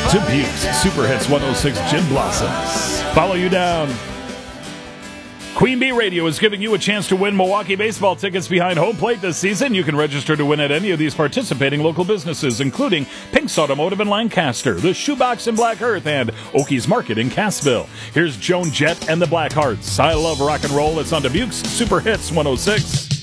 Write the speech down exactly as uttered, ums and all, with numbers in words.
Dubuque's Super Hits one oh six Gin Blossoms. Follow you down. Queen Bee Radio is giving you a chance to win Milwaukee baseball tickets behind home plate this season. You can register to win at any of these participating local businesses, including Pink's Automotive in Lancaster, the Shoebox in Black Earth, and Okies Market in Cassville. Here's Joan Jett and the Blackhearts. I love rock and roll. It's on Dubuque's Super Hits one oh six.